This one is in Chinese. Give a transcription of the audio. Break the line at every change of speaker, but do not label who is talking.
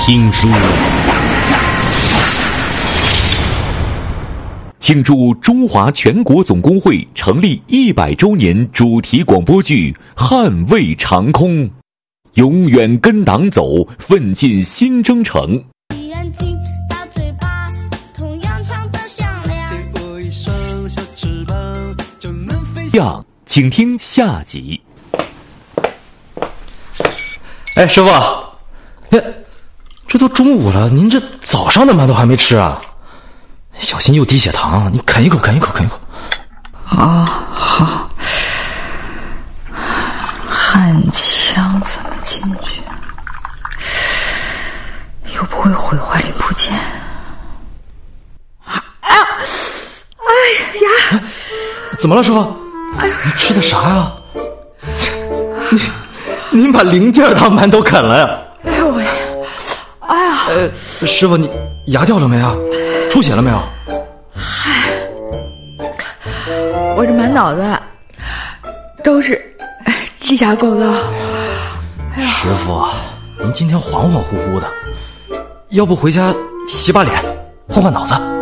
听书。庆祝中华全国总工会成立100周年主题广播剧《捍卫长空》，永远跟党走，奋进新征程。
眼睛大嘴巴同样唱得响亮，
借我一双小翅膀就能飞
样，请听下集。
哎，师傅，这都中午了，您这早上的馒头还没吃啊？小心又低血糖，你啃一口，啃一口，啃一口。
啊，好。焊枪怎么进去？又不会毁坏零部件。哎呀！
怎么了，师傅？哎，你吃的啥呀？您把零件当馒头啃了呀？
哎呦喂！哎呀！
师傅，你牙掉了没啊？出血了没有？
嗨，我这满脑子都是鸡鸭狗肉。
师傅，您今天恍恍惚惚的，要不回家洗把脸，换换脑子？